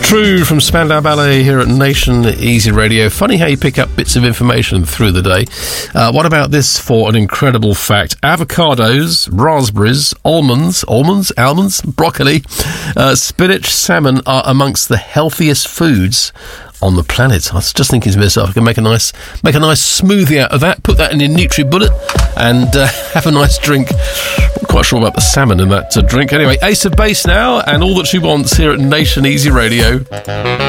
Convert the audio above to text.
True from Spandau Ballet here at Nation Easy Radio. Funny how you pick up bits of information through the day. What about this for an incredible fact? Avocados, raspberries, almonds, broccoli, spinach, salmon are amongst the healthiest foods on the planet. I was just thinking to myself, I can make a nice smoothie out of that, put that in your NutriBullet and have a nice drink. Not quite sure about the salmon in that drink. Anyway, Ace of Base now, and All That She Wants here at Nation Easy Radio.